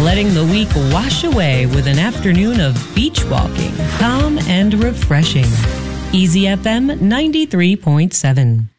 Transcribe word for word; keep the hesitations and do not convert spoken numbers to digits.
letting the week wash away with an afternoon of beach walking, calm and refreshing. Easy F M ninety-three point seven.